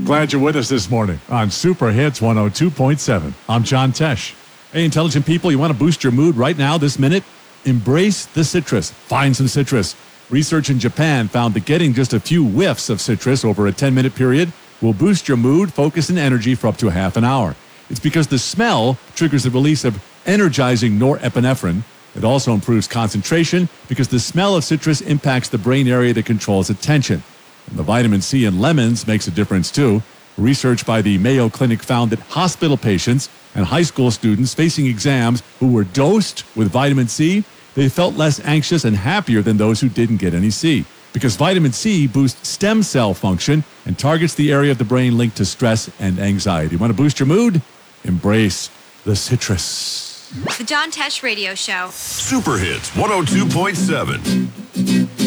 Glad you're with us this morning on Super Hits 102.7. I'm John Tesh. Hey, intelligent people, you want to boost your mood right now, this minute? Embrace the citrus. Find some citrus. Research in Japan found that getting just a few whiffs of citrus over a 10-minute period will boost your mood, focus, and energy for up to half an hour. It's because the smell triggers the release of energizing norepinephrine. It also improves concentration because the smell of citrus impacts the brain area that controls attention. And the vitamin C in lemons makes a difference too. Research by the Mayo Clinic found that hospital patients and high school students facing exams who were dosed with vitamin C, they felt less anxious and happier than those who didn't get any C. Because vitamin C boosts stem cell function and targets the area of the brain linked to stress and anxiety. Want to boost your mood? Embrace the citrus. The John Tesh Radio Show. Super Hits 102.7.